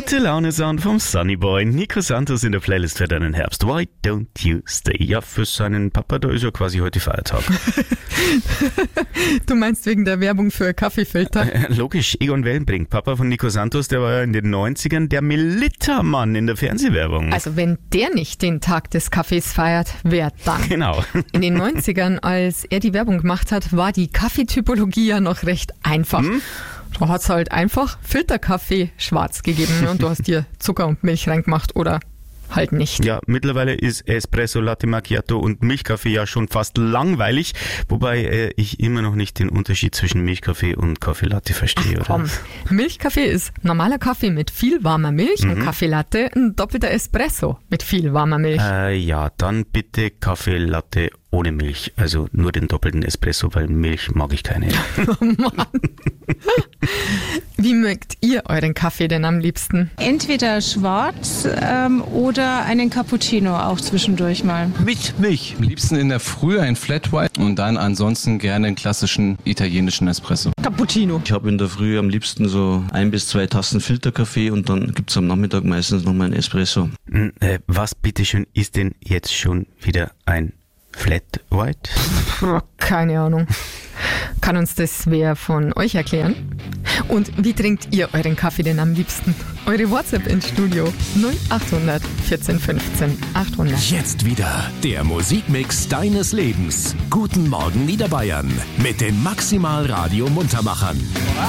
Gute Laune-Sound vom Sunnyboy. Nico Santos in der Playlist für deinen Herbst. Why don't you stay? Ja, für seinen Papa, da ist ja quasi heute Feiertag. Du meinst wegen der Werbung für Kaffeefilter? Logisch, Egon Wellenbrink, Papa von Nico Santos, der war ja in den 90ern der Melitta-Mann in der Fernsehwerbung. Also wenn der nicht den Tag des Kaffees feiert, wer dann? Genau. In den 90ern, als er die Werbung gemacht hat, war die Kaffeetypologie ja noch recht einfach. Da hat's halt einfach Filterkaffee schwarz gegeben und du hast dir Zucker und Milch reingemacht oder halt nicht. Ja, mittlerweile ist Espresso, Latte Macchiato und Milchkaffee ja schon fast langweilig, wobei ich immer noch nicht den Unterschied zwischen Milchkaffee und Kaffee Latte verstehe. Ach, komm. Milchkaffee ist normaler Kaffee mit viel warmer Milch und Kaffee Latte ein doppelter Espresso mit viel warmer Milch. Ja, dann bitte Kaffee Latte ohne Milch, also nur den doppelten Espresso, weil Milch mag ich keine. Oh Mann. Wie mögt ihr euren Kaffee denn am liebsten? Entweder schwarz oder einen Cappuccino auch zwischendurch mal. Mit Milch. Am liebsten in der Früh ein Flat White und dann ansonsten gerne einen klassischen italienischen Espresso. Cappuccino. Ich habe in der Früh am liebsten so 1 bis 2 Tassen Filterkaffee und dann gibt's am Nachmittag meistens nochmal einen Espresso. Was bitteschön ist denn jetzt schon wieder ein Flat White? Keine Ahnung. Kann uns das wer von euch erklären? Und wie trinkt ihr euren Kaffee denn am liebsten? Eure WhatsApp ins Studio 0800 14 15 800. Jetzt wieder der Musikmix deines Lebens. Guten Morgen Niederbayern mit den Maximal Radio Muntermachern.